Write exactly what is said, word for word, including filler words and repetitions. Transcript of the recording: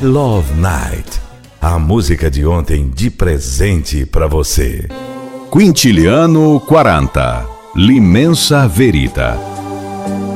Love Night, a música de ontem de presente pra você. Quintiliano quaranta, L'Immensa Verità.